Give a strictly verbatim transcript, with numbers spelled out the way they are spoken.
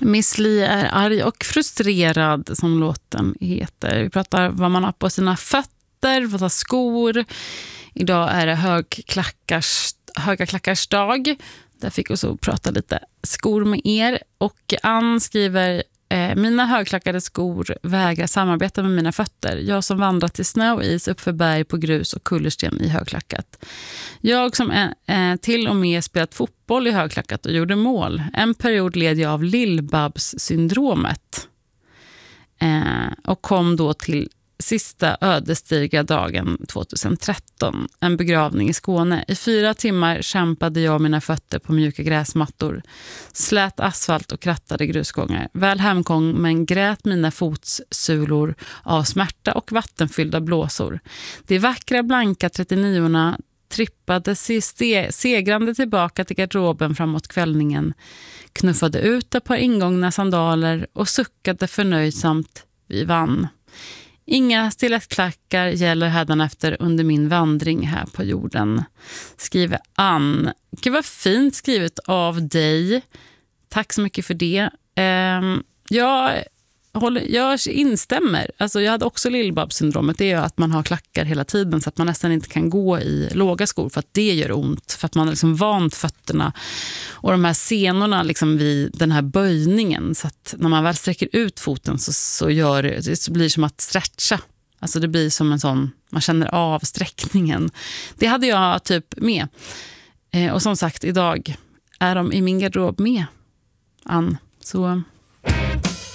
Miss Li är arg och frustrerad, som låten heter. Vi pratar vad man har på sina fötter, vad har skor. Idag är det högklackars, höga klackars dag. Där fick vi så prata lite skor med er. Och Ann skriver: eh, mina högklackade skor vägrar samarbeta med mina fötter. Jag som vandrat i snö och is upp för berg på grus och kullersten i högklackat. Jag som eh, till och med spelat fotboll i högklackat och gjorde mål. En period led jag av Lill-Babs-syndromet. Eh, och kom då till sista ödesdigra dagen tjugohundratretton, en begravning i Skåne. I fyra timmar kämpade jag mina fötter på mjuka gräsmattor, slät asfalt och krattade grusgångar. Väl hemkom men grät mina fotsulor av smärta och vattenfyllda blåsor. De vackra blanka trettionio-orna trippade se- segrande tillbaka till garderoben framåt kvällningen, knuffade ut ett par ingångna sandaler och suckade förnöjsamt: vi vann. Inga stilettklackar gäller hädanefter under min vandring här på jorden, skriver Ann. Gud, vad fint skrivet av dig. Tack så mycket för det. Um, jag, håller, jag instämmer. Alltså, jag hade också Lill-Babs-syndromet. Det är ju att man har klackar hela tiden så att man nästan inte kan gå i låga skor för att det gör ont. För att man har liksom vant fötterna och de här senorna liksom vid den här böjningen. Så att när man väl sträcker ut foten så, så, gör det, så blir det som att stretcha. Alltså det blir som en sån, man känner av sträckningen. Det hade jag typ med. Eh, och som sagt, idag är de i min garderob med, Ann. Så